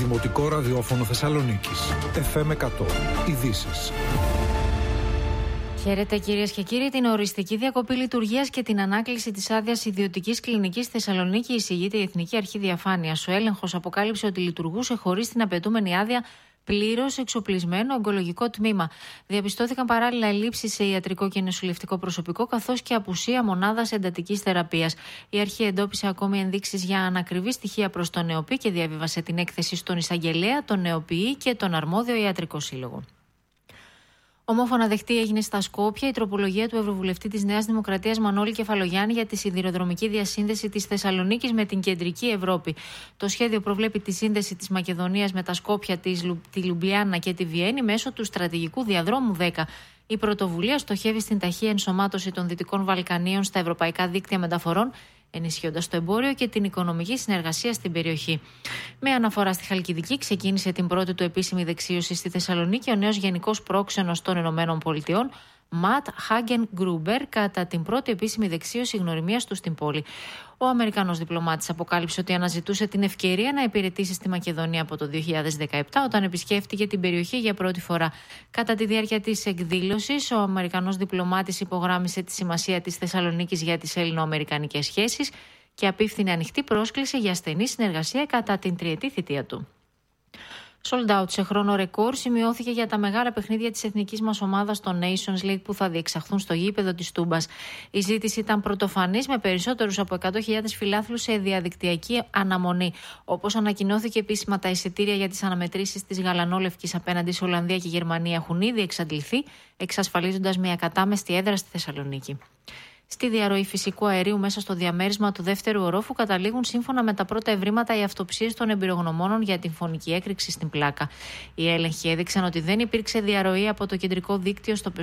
Δημοτικό Ραδιόφωνο Θεσσαλονίκης. FM 100. Ειδήσεις. Χαίρετε κυρίες και κύριοι. Την οριστική διακοπή λειτουργίας και την ανάκληση της άδειας ιδιωτικής κλινικής στη Θεσσαλονίκη εισηγείται η Εθνική Αρχή Διαφάνειας. Ο έλεγχος αποκάλυψε ότι λειτουργούσε χωρίς την απαιτούμενη άδεια πλήρως εξοπλισμένο ογκολογικό τμήμα. Διαπιστώθηκαν παράλληλα ελλείψεις σε ιατρικό και νοσηλευτικό προσωπικό, καθώς και απουσία μονάδας εντατικής θεραπείας. Η αρχή εντόπισε ακόμη ενδείξεις για ανακριβή στοιχεία προς τον ΕΟΠΗ και διαβίβασε την έκθεση στον εισαγγελέα, τον ΕΟΠΗ και τον αρμόδιο ιατρικό σύλλογο. Ομόφωνα δεχτή έγινε στα Σκόπια η τροπολογία του Ευρωβουλευτή της Νέας Δημοκρατίας Μανώλη Κεφαλογιάννη για τη σιδηροδρομική διασύνδεση της Θεσσαλονίκης με την κεντρική Ευρώπη. Το σχέδιο προβλέπει τη σύνδεση της Μακεδονίας με τα Σκόπια, τη Λουμπλιάνα και τη Βιέννη μέσω του στρατηγικού διαδρόμου 10. Η πρωτοβουλία στοχεύει στην ταχεία ενσωμάτωση των Δυτικών Βαλκανίων στα ευρωπαϊκά δίκτυα μεταφορών, ενισχύοντας το εμπόριο και την οικονομική συνεργασία στην περιοχή. Με αναφορά στη Χαλκιδική, ξεκίνησε την πρώτη του επίσημη δεξίωση στη Θεσσαλονίκη ο νέος Γενικός Πρόξενος των ΗΠΑ, Ματ Χάγκεν Γκρούμπερ, κατά την πρώτη επίσημη δεξίωση γνωριμίας του στην πόλη. Ο Αμερικανός διπλωμάτης αποκάλυψε ότι αναζητούσε την ευκαιρία να υπηρετήσει στη Μακεδονία από το 2017, όταν επισκέφτηκε την περιοχή για πρώτη φορά. Κατά τη διάρκεια της εκδήλωσης, ο Αμερικανός διπλωμάτης υπογράμμισε τη σημασία της Θεσσαλονίκης για τις ελληνοαμερικανικές σχέσεις και απίφθινε ανοιχτή πρόσκληση για στενή συνεργασία κατά την τριετή θητεία του. Sold out σε χρόνο ρεκόρ σημειώθηκε για τα μεγάλα παιχνίδια της εθνικής μας ομάδας στο Nations League που θα διεξαχθούν στο γήπεδο της Τούμπας. Η ζήτηση ήταν πρωτοφανής, με περισσότερους από 100.000 φιλάθλους σε διαδικτυακή αναμονή. Όπως ανακοινώθηκε επίσημα, τα εισιτήρια για τις αναμετρήσεις της γαλανόλευκης απέναντι σε Ολλανδία και Γερμανία έχουν ήδη εξαντληθεί, εξασφαλίζοντας μια κατάμεστη έδρα στη Θεσσαλονίκη. Στη διαρροή φυσικού αερίου μέσα στο διαμέρισμα του δεύτερου ορόφου καταλήγουν, σύμφωνα με τα πρώτα ευρήματα, οι αυτοψίες των εμπειρογνωμόνων για την φωνική έκρηξη στην πλάκα. Οι έλεγχοι έδειξαν ότι δεν υπήρξε διαρροή από το κεντρικό δίκτυο στο